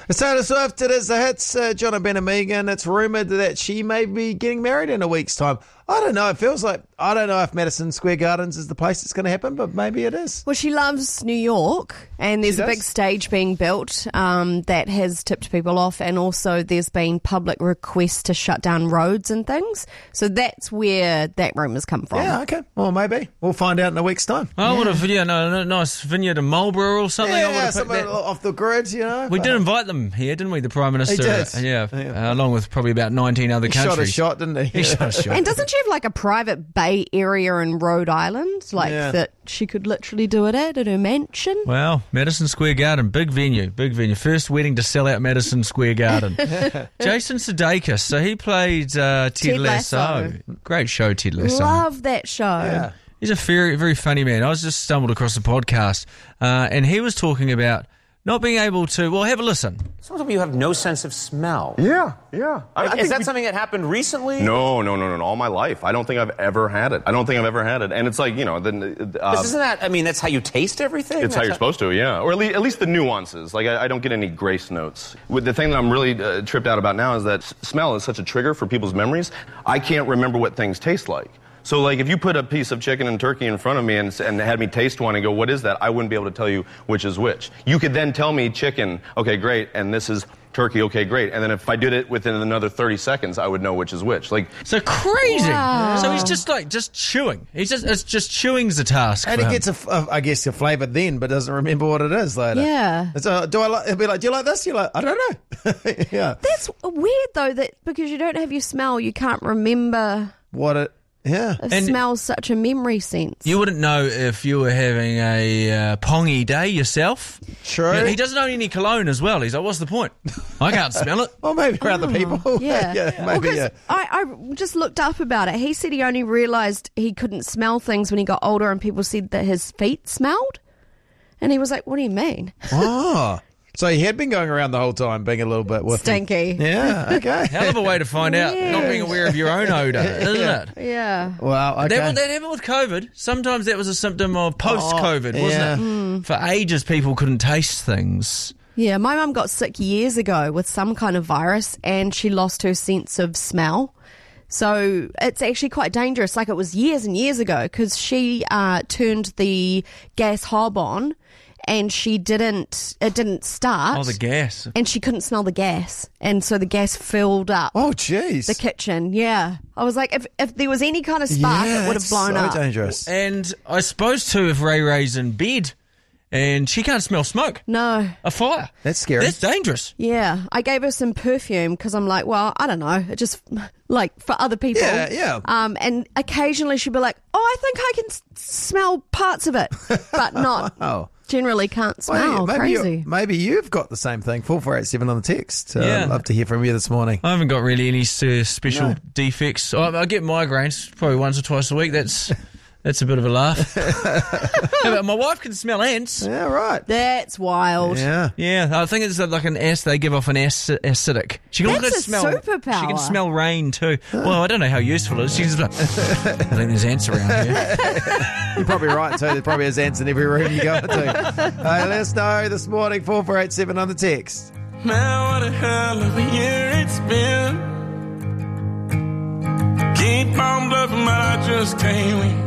Taylor Swift, it is the hits. John Ben and Megan. It's rumoured that she may be getting married in a week's time. I don't know. It feels like, I don't know if Madison Square Gardens is the place it's going to happen, but maybe it is. Well, she loves New York, and there's a big stage being built that has tipped people off, and also there's been public requests to shut down roads and things. So that's where that rumour's come from. Yeah, okay. Well, maybe. We'll find out in a week's time. I would have, a nice vineyard in Marlborough or something. I would have something off the grid, We did invite them here, didn't we? The Prime Minister. He did. Yeah. Along with probably about 19 other countries. Shot a shot, didn't he? He shot a shot. And doesn't she have like a private bay area in Rhode Island? That she could literally do it at her mansion? Well, Madison Square Garden, big venue. First wedding to sell out Madison Square Garden. Jason Sudeikis, so he played Ted Lasso. Great show, Ted Lasso. Love that show. Yeah. He's a very, very funny man. I was just stumbled across a podcast and he was talking about not being able to, well, have a listen. Some of you have no sense of smell. Yeah. Is that something that happened recently? No. All my life. I don't think I've ever had it. And it's like, Isn't that, that's how you taste everything? It's how you're supposed to, yeah. Or at least the nuances. Like, I don't get any grace notes. The thing that I'm really tripped out about now is that smell is such a trigger for people's memories. I can't remember what things taste like. So, like, if you put a piece of chicken and turkey in front of me and had me taste one and go, what is that? I wouldn't be able to tell you which is which. You could then tell me chicken, okay, great, and this is turkey, okay, great. And then if I did it within another 30 seconds, I would know which is which. Like, so crazy. Wow. So he's just chewing. It's just chewing's the task. And he gets a flavour then, but doesn't remember what it is later. Yeah. So he'll be like, do you like this? You're like, I don't know. Yeah. That's weird though, that because you don't have your smell, you can't remember what it. Yeah. It smells such a memory sense. You wouldn't know if you were having a pongy day yourself. True. He doesn't own any cologne as well. He's like, what's the point? I can't smell it. Well, maybe for other people. Maybe. I just looked up about it. He said he only realised he couldn't smell things when he got older and people said that his feet smelled. And he was like, what do you mean? Oh. So he had been going around the whole time being a little bit whiffy. Stinky. Yeah, okay. Hell of a way to find out not being aware of your own odour, isn't it? Yeah. Well, okay. That happened with COVID. Sometimes that was a symptom of post-COVID, wasn't it? For ages, people couldn't taste things. Yeah, my mum got sick years ago with some kind of virus and she lost her sense of smell. So it's actually quite dangerous. Like, it was years and years ago because she turned the gas hob on and it didn't start. Oh, the gas. And she couldn't smell the gas. And so the gas filled up. Oh, jeez. The kitchen, yeah. I was like, if there was any kind of spark, it would have blown up. So dangerous. And I suppose, too, if Ray's in bed and she can't smell smoke. No. A fire. That's scary. That's dangerous. Yeah. I gave her some perfume because I'm like, well, I don't know. It just, like, for other people. Yeah. And occasionally she'd be like, oh, I think I can smell parts of it, but not. Oh. Generally can't smell. Well, Crazy. Maybe you've got the same thing. 4487 on the text. Yeah. I'd love to hear from you this morning. I haven't got really any special defects. I get migraines probably once or twice a week. That's a bit of a laugh. My wife can smell ants. Yeah, right. That's wild. Yeah. I think it's like an they give off an acidic. She can That's also a smell. superpower. She can smell rain too. Well, I don't know how useful it is. She's like, I think there's ants around here. You're probably right too. There probably is ants in every room you go into. Hey, let us know this morning. 4487 on the text. Man, what a hell of a year it's been. Keep on bluffing, but I just can't win.